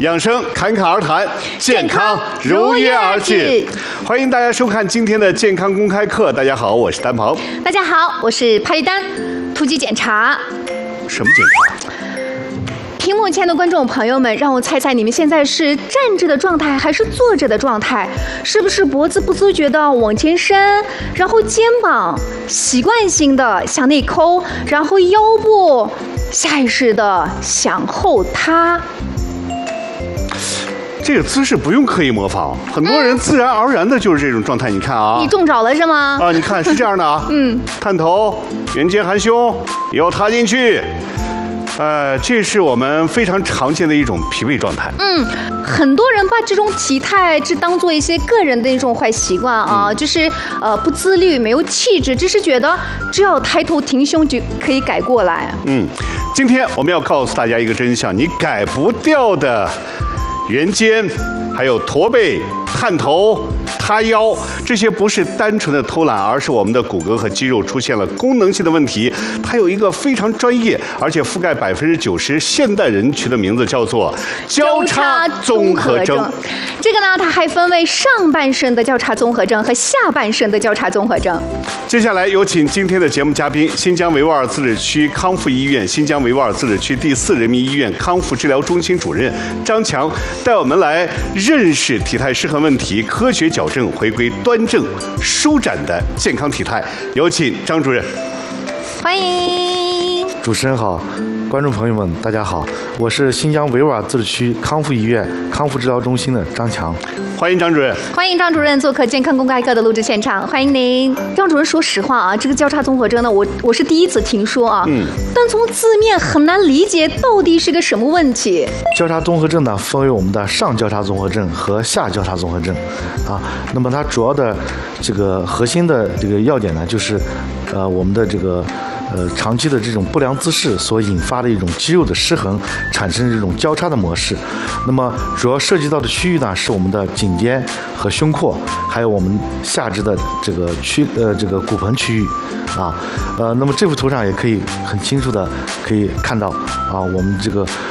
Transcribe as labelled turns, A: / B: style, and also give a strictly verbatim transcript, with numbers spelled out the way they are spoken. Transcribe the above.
A: 养生侃侃而谈，健康如约而至。欢迎大家收看今天的健康公开课。大家好，我是丹鹏。
B: 大家好，我是帕丽丹。突击检查。
A: 什么检查？
B: 屏幕前的观众朋友们，让我猜猜你们现在是站着的状态还是坐着的状态？是不是脖子不自觉的往前伸，然后肩膀习惯性的向内抠，然后腰部下意识的向后塌？
A: 这个姿势不用刻意模仿，很多人自然而然的就是这种状态。你看啊，
B: 你中招了是吗？
A: 啊，你看是这样的啊，
B: 嗯，
A: 探头，圆肩含胸，腰塌进去。呃，这是我们非常常见的一种疲惫状态。
B: 嗯，很多人把这种体态只当做一些个人的一种坏习惯啊，嗯、就是呃不自律、没有气质，只是觉得只要抬头挺胸就可以改过来。
A: 嗯，今天我们要告诉大家一个真相：你改不掉的圆肩，还有驼背、探头、塌腰，这些不是单纯的偷懒，而是我们的骨骼和肌肉出现了功能性的问题。它有一个非常专业，而且覆盖百分之九十现代人群的名字，叫做交叉综合征。
B: 这个呢，它还分为上半身的交叉综合征和下半身的交叉综合征。
A: 接下来有请今天的节目嘉宾，新疆维吾尔自治区康复医院新疆维吾尔自治区第四人民医院康复治疗中心主任张强，带我们来认识体态失衡问题，科学矫正，回归端正舒展的健康体态。有请张主任。
B: 欢迎。
C: 主持人好，观众朋友们大家好，我是新疆维吾尔自治区康复医院康复治疗中心的张强。
A: 欢迎张主任。
B: 欢迎张主任做客健康公开课的录制现场，欢迎您。张主任，说实话啊，这个交叉综合征呢，我我是第一次听说啊，嗯，但从字面很难理解到底是个什么问题。
C: 交叉综合症呢，分为我们的上交叉综合症和下交叉综合症，啊，那么它主要的这个核心的这个要点呢，就是呃我们的这个。呃，长期的这种不良姿势所引发的一种肌肉的失衡，产生这种交叉的模式。那么主要涉及到的区域呢，是我们的颈肩和胸廓，还有我们下肢的这个区呃这个骨盆区域啊。呃，那么这幅图上也可以很清楚的可以看到啊，我们这个